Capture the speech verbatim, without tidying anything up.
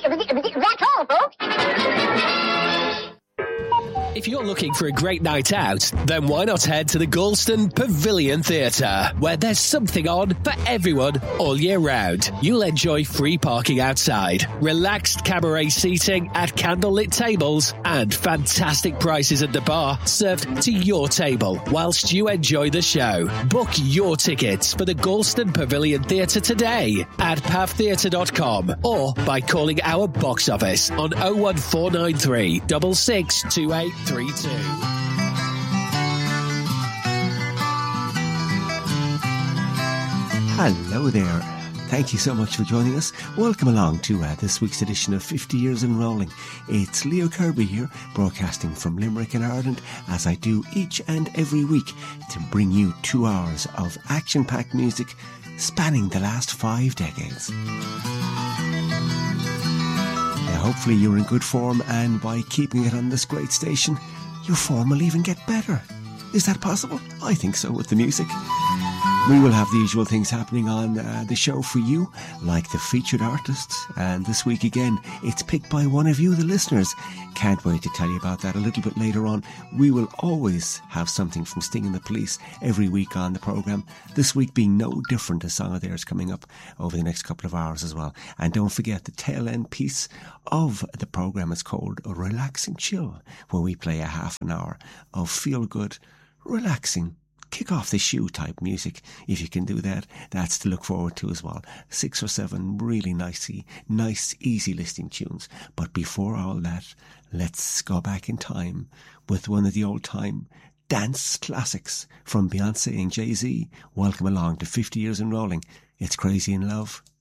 That's all, folks. If you're looking for a great night out, then why not head to the Galston Pavilion Theatre, where there's something on for everyone all year round. You'll enjoy free parking outside, relaxed cabaret seating at candlelit tables, and fantastic prices at the bar served to your table whilst you enjoy the show. Book your tickets for the Galston Pavilion Theatre today at pav theatre dot com or by calling our box office on oh one four nine three, six six two eight three two. Hello there. Thank you so much for joining us. Welcome along to uh, this week's edition of fifty years and Rolling. It's Leo Kirby here, broadcasting from Limerick in Ireland, as I do each and every week, to bring you two hours of action-packed music spanning the last five decades. Now, hopefully you're in good form, and by keeping it on this great station, your form will even get better. Is that possible? I think so with the music. We will have the usual things happening on uh, the show for you, like the featured artists. And this week again, it's picked by one of you, the listeners. Can't wait to tell you about that a little bit later on. We will always have something from Sting and the Police every week on the programme. This week being no different, a song of theirs coming up over the next couple of hours as well. And don't forget, the tail end piece of the programme is called A Relaxing Chill, where we play a half an hour of feel-good, relaxing, kick off the shoe type music. If you can do that, that's to look forward to as well. Six or seven really nicey, nice, easy listening tunes. But before all that, let's go back in time with one of the old time dance classics from Beyonce and Jay-Z. Welcome along to fifty years and Rolling. It's Crazy in Love.